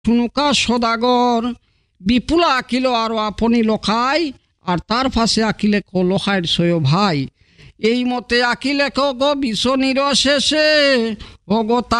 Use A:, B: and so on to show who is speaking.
A: ঠুনুকা সদাগর বিপুলা আঁকিল আরো আপনি লোখাই আর তার পাশে আঁকিলে লোখাইয়ের সয় ভাই। এই মতে আঁকিলে গো বিষ নিরশেষে ও গো